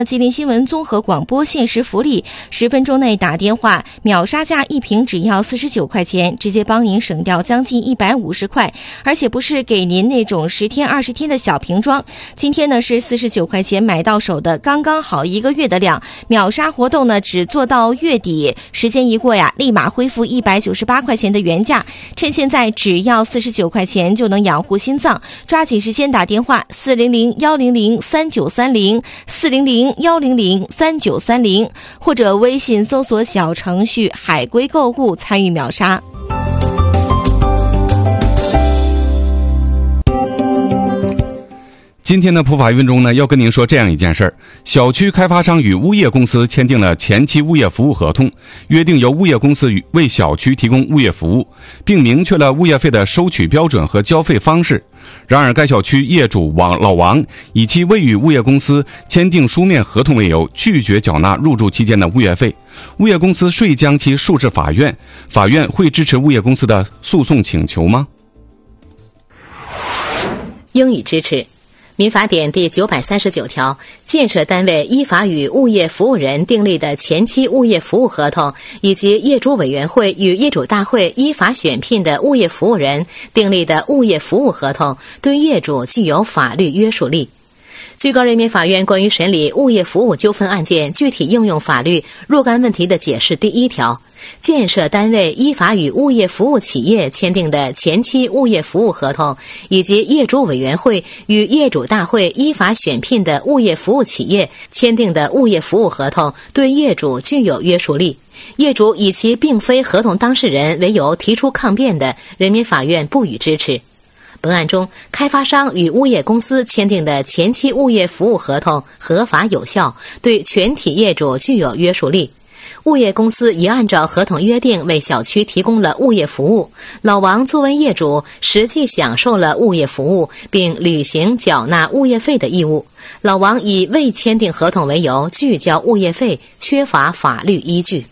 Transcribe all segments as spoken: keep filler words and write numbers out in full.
吉林新闻综合广播限时福利，十分钟内打电话，秒杀价一瓶只要四十九块钱，直接帮您省掉将近一百五十块，而且不是给您那种十天二十天的小瓶装。今天呢是四十九块钱买到手的，刚刚好一个月的量。秒杀活动呢只做到月底，时间一过呀，立马恢复一百九十八块钱的原价。趁现在只要四十九块钱就能养护心脏，抓紧时间打电话四零零幺零零三九三零四零零幺零零三九三零，或者微信搜索小程序海龟购物参与秒杀。 今天的普法一分钟呢，要跟您说这样一件事儿：小区开发商与物业公司签订了前期物业服务合同，约定由物业公司为小区提供物业服务，并明确了物业费的收取标准和交费方式。然而，该小区业主王老王以其未与物业公司签订书面合同为由，拒绝缴纳入住期间的物业费。物业公司遂将其诉至法院，法院会支持物业公司的诉讼请求吗？ 英语支持。民法典第九百三十九条，建设单位依法与物业服务人订立的前期物业服务合同，以及业主委员会与业主大会依法选聘的物业服务人订立的物业服务合同，对业主具有法律约束力。最高人民法院关于审理物业服务纠纷案件具体应用法律若干问题的解释第一条，建设单位依法与物业服务企业签订的前期物业服务合同，以及业主委员会与业主大会依法选聘的物业服务企业签订的物业服务合同，对业主具有约束力。业主以其并非合同当事人为由提出抗辩的，人民法院不予支持。本案中，开发商与物业公司签订的前期物业服务合同合法有效，对全体业主具有约束力。物业公司已按照合同约定为小区提供了物业服务，老王作为业主实际享受了物业服务，并履行缴纳物业费的义务。老王以未签订合同为由拒交物业费，缺乏法律依据。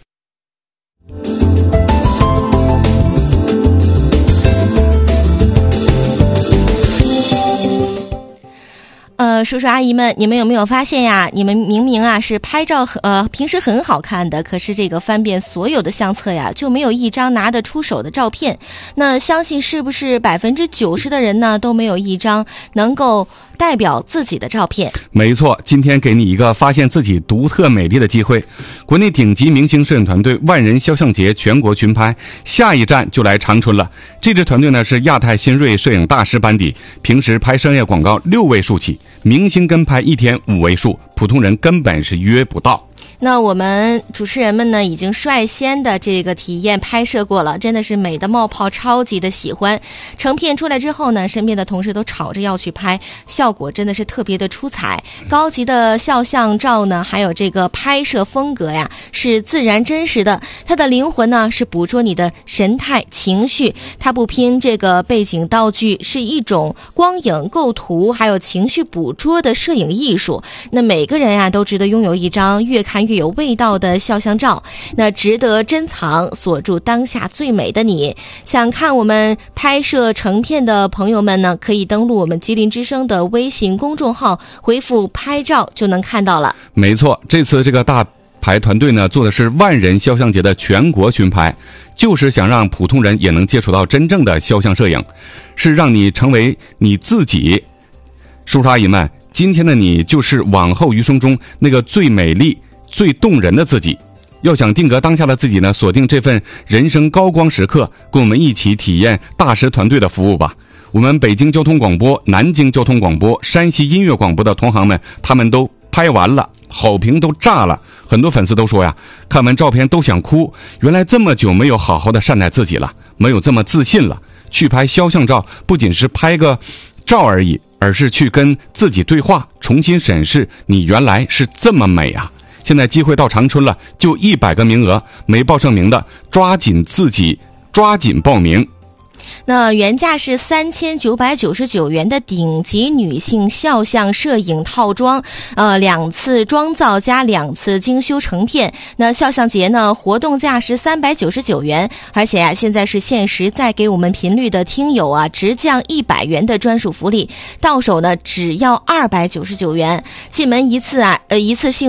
呃，叔叔阿姨们，你们有没有发现呀？你们明明啊是拍照呃平时很好看的，可是这个翻遍所有的相册呀，就没有一张拿得出手的照片。那相信是不是百分之九十的人呢都没有一张能够代表自己的照片？ 没错，今天给你一个发现自己独特美丽的机会。国内顶级明星摄影团队万人肖像节全国群拍，下一站就来长春了。这支团队呢是亚太新锐摄影大师班底，平时拍商业广告六位数起，明星跟拍一天五位数，普通人根本是约不到。 那我们主持人们呢已经率先的这个体验拍摄过了，真的是美的冒泡，超级的喜欢。成片出来之后呢，身边的同事都吵着要去拍，效果真的是特别的出彩。高级的肖像照呢，还有这个拍摄风格呀，是自然真实的。它的灵魂呢是捕捉你的神态情绪，它不拼这个背景道具，是一种光影构图还有情绪捕捉的摄影艺术。那每个人呀都值得拥有一张越看越有味道的肖像照，那值得珍藏，锁住当下最美的你。想看我们拍摄成片的朋友们呢，可以登录我们吉林之声的微信公众号，回复拍照就能看到了。 没错，这次这个大牌团队呢做的是万人肖像节的全国群拍，就是想让普通人也能接触到真正的肖像摄影，是让你成为你自己。叔叔阿姨们，今天的你就是往后余生中那个最美丽最动人的自己。要想定格当下的自己呢，锁定这份人生高光时刻，跟我们一起体验大师团队的服务吧。我们北京交通广播、南京交通广播、山西音乐广播的同行们，他们都拍完了，好评都炸了。很多粉丝都说呀，看完照片都想哭，原来这么久没有好好的善待自己了，没有这么自信了。去拍肖像照不仅是拍个照而已，而是去跟自己对话，重新审视你原来是这么美啊。现在机会到长春了，就一百个名额，没报上名的抓紧自己抓紧报名。 那原价是三千九百九十九元的顶级女性肖像摄影套装，呃，两次妆造加两次精修成片。那肖像节呢，活动价是三百九十九元，而且呀、啊，现在是限时再给我们频率的听友啊，直降一百元的专属福利，到手呢只要二百九十九元，进门一次啊，呃，一次性